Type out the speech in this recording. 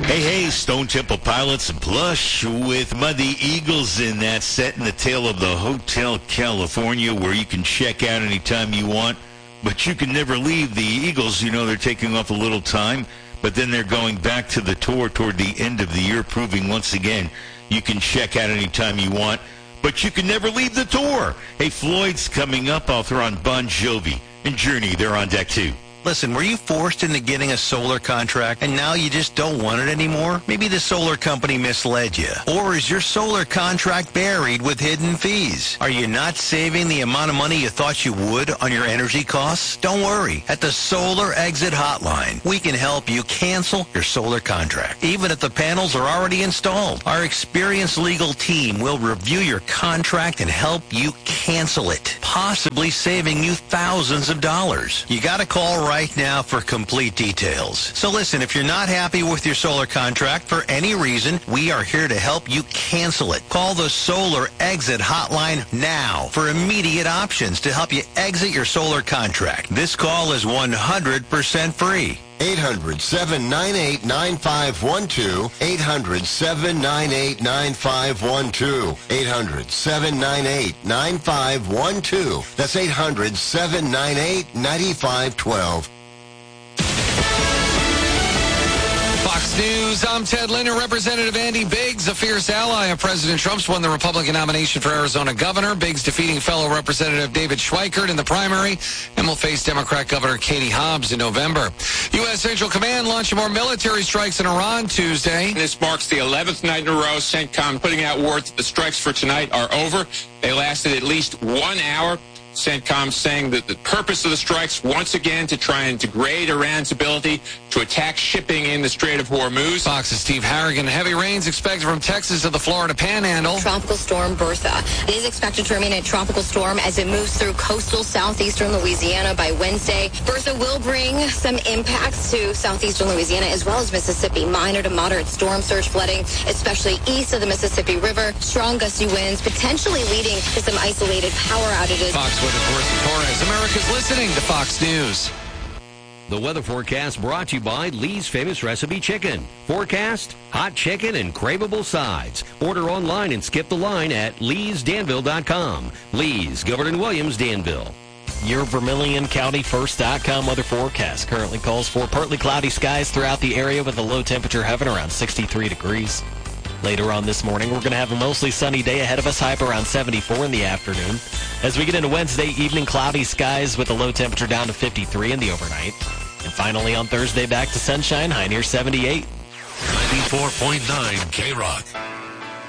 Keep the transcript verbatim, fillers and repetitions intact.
Hey, hey, Stone Temple Pilots and Plush with Muddy Eagles in that set in the tail of the Hotel California, where you can check out anytime you want, but you can never leave. The Eagles, you know, they're taking off a little time, but then they're going back to the tour toward the end of the year, proving once again you can check out anytime you want, but you can never leave the tour. Hey, Floyd's coming up. I'll throw on Bon Jovi and Journey. They're on deck too. Listen, were you forced into getting a solar contract and now you just don't want it anymore? Maybe the solar company misled you. Or is your solar contract buried with hidden fees? Are you not saving the amount of money you thought you would on your energy costs? Don't worry. At the Solar Exit Hotline, we can help you cancel your solar contract, even if the panels are already installed. Our experienced legal team will review your contract and help you cancel it, possibly saving you thousands of dollars. You got to call right right now for complete details. So listen, if you're not happy with your solar contract for any reason, we are here to help you cancel it. Call the Solar Exit Hotline now for immediate options to help you exit your solar contract. This call is one hundred percent free. eight hundred, seven nine eight, nine five one two. eight hundred, seven nine eight, nine five one two. eight hundred, seven nine eight, nine five one two. That's eight hundred, seven nine eight, nine five one two. Fox News, I'm Ted Linder. Representative Andy Biggs, a fierce ally of President Trump's, won the Republican nomination for Arizona governor. Biggs defeating fellow Representative David Schweikert in the primary and will face Democrat Governor Katie Hobbs in November. U S. Central Command launching more military strikes in Iran Tuesday. This marks the eleventh night in a row CENTCOM putting out word that the strikes for tonight are over. They lasted at least one hour. CENTCOM saying that the purpose of the strikes, once again, to try and degrade Iran's ability to attack shipping in the Strait of Hormuz. Fox's Steve Harrigan. Heavy rains expected from Texas to the Florida Panhandle. Tropical storm Bertha is expected to remain a tropical storm as it moves through coastal southeastern Louisiana by Wednesday. Bertha will bring some impacts to southeastern Louisiana as well as Mississippi. Minor to moderate storm surge flooding, especially east of the Mississippi River. Strong gusty winds potentially leading to some isolated power outages. Fox Weather's Marissa Torres. America's listening to Fox News. The weather forecast brought to you by Lee's Famous Recipe Chicken. Forecast, hot chicken, and craveable sides. Order online and skip the line at lees danville dot com. Lee's, Gilbert and Williams, Danville. Your Vermilion County First dot com weather forecast currently calls for partly cloudy skies throughout the area with a low temperature hovering around sixty-three degrees. Later on this morning, we're going to have a mostly sunny day ahead of us, high up around seventy-four in the afternoon. As we get into Wednesday evening, cloudy skies with a low temperature down to fifty-three in the overnight. And finally on Thursday, back to sunshine, high near seventy-eight. ninety-four point nine K-Rock.